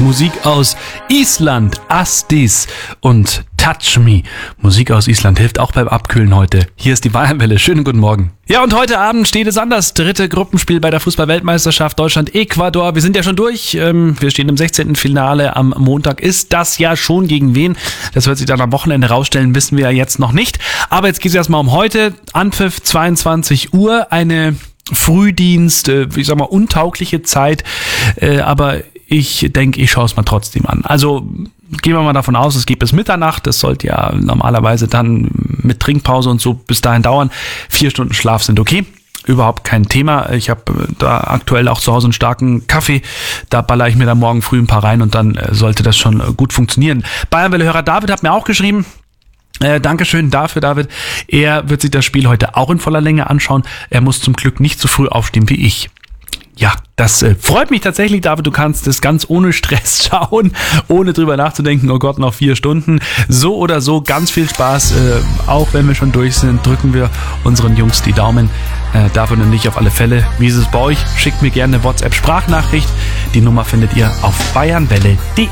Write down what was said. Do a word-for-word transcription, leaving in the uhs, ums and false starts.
Musik aus Island, Astis und Touch Me. Musik aus Island hilft auch beim Abkühlen heute. Hier ist die Bayernwelle. Schönen guten Morgen. Ja, und heute Abend steht es anders. Dritte Gruppenspiel bei der Fußball-Weltmeisterschaft Deutschland-Ecuador. Wir sind ja schon durch. Wir stehen im sechzehnten Finale am Montag. Ist das ja schon gegen wen? Das wird sich dann am Wochenende rausstellen, wissen wir ja jetzt noch nicht. Aber jetzt geht es erstmal um heute. Anpfiff zweiundzwanzig Uhr. Eine Frühdienst, ich sag mal, untaugliche Zeit. Aber ich denke, ich schaue es mal trotzdem an. Also gehen wir mal davon aus, es geht bis Mitternacht. Das sollte ja normalerweise dann mit Trinkpause und so bis dahin dauern. Vier Stunden Schlaf sind okay. Überhaupt kein Thema. Ich habe da aktuell auch zu Hause einen starken Kaffee. Da baller ich mir dann morgen früh ein paar rein und dann sollte das schon gut funktionieren. Bayernwelle-Hörer David hat mir auch geschrieben. Äh, Dankeschön dafür, David. Er wird sich das Spiel heute auch in voller Länge anschauen. Er muss zum Glück nicht so früh aufstehen wie ich. Ja, das äh, freut mich tatsächlich, David. Du kannst es ganz ohne Stress schauen, ohne drüber nachzudenken, oh Gott, noch vier Stunden. So oder so, ganz viel Spaß. Äh, auch wenn wir schon durch sind, drücken wir unseren Jungs die Daumen. Äh, dafür und nicht auf alle Fälle. Wie ist es bei euch? Schickt mir gerne eine WhatsApp-Sprachnachricht. Die Nummer findet ihr auf bayernwelle punkt de.